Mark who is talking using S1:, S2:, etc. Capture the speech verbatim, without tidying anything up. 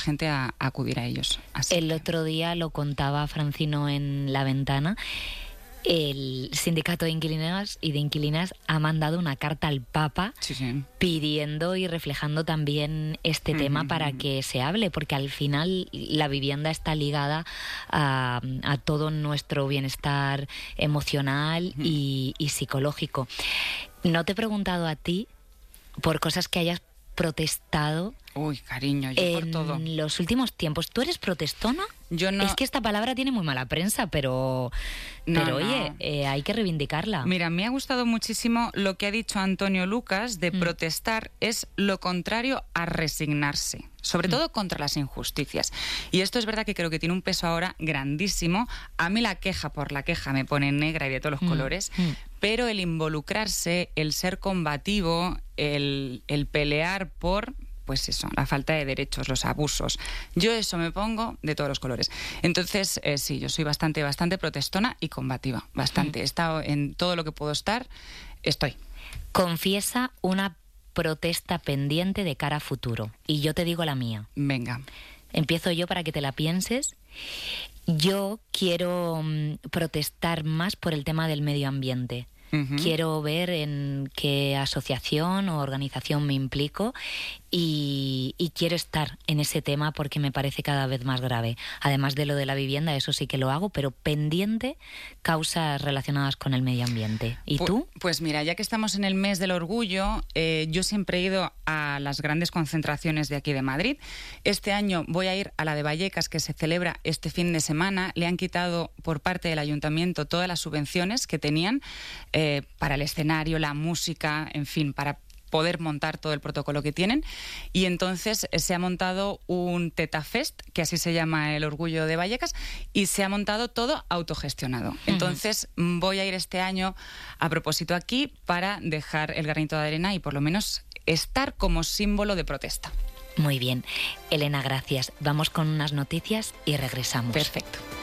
S1: gente a, a acudir a ellos. Así
S2: El
S1: que...
S2: otro día lo contaba Francino en La Ventana. El sindicato de inquilinas y de inquilinas ha mandado una carta al Papa
S1: sí, sí.
S2: pidiendo y reflejando también este uh-huh. tema para que se hable, porque al final la vivienda está ligada a, a todo nuestro bienestar emocional uh-huh. y, y psicológico. No te he preguntado a ti por cosas que hayas protestado.
S1: Uy, cariño, yo por todo.
S2: En los últimos tiempos. ¿Tú eres protestona?
S1: Yo no.
S2: Es que esta palabra tiene muy mala prensa, pero,
S1: no,
S2: pero
S1: no.
S2: oye, eh, hay que reivindicarla.
S1: Mira, me ha gustado muchísimo lo que ha dicho Antonio Lucas de mm. protestar es lo contrario a resignarse, sobre mm. todo contra las injusticias. Y esto es verdad que creo que tiene un peso ahora grandísimo. A mí la queja por la queja me pone negra y de todos los mm. colores, mm. pero el involucrarse, el ser combativo, el, el pelear por... pues eso, la falta de derechos, los abusos. Yo eso me pongo de todos los colores. Entonces, eh, sí, yo soy bastante, bastante protestona y combativa, bastante. He estado en todo lo que puedo estar, estoy.
S2: Confiesa una protesta pendiente de cara a futuro. Y yo te digo la mía.
S1: Venga.
S2: Empiezo yo para que te la pienses. Yo quiero um, protestar más por el tema del medio ambiente. Uh-huh. Quiero ver en qué asociación o organización me implico y, y quiero estar en ese tema porque me parece cada vez más grave. Además de lo de la vivienda, eso sí que lo hago, pero pendiente causas relacionadas con el medio ambiente. ¿Y
S1: Pu-
S2: tú?
S1: Pues mira, ya que estamos en el mes del orgullo, eh, yo siempre he ido a las grandes concentraciones de aquí de Madrid. Este año voy a ir a la de Vallecas, que se celebra este fin de semana. Le han quitado por parte del ayuntamiento todas las subvenciones que tenían eh, para el escenario, la música, en fin, para poder montar todo el protocolo que tienen. Y entonces eh, se ha montado un Teta Fest, que así se llama el orgullo de Vallecas, y se ha montado todo autogestionado. Uh-huh. Entonces voy a ir este año a propósito aquí para dejar el granito de arena y por lo menos estar como símbolo de protesta.
S2: Muy bien. Elena, gracias. Vamos con unas noticias y regresamos.
S1: Perfecto.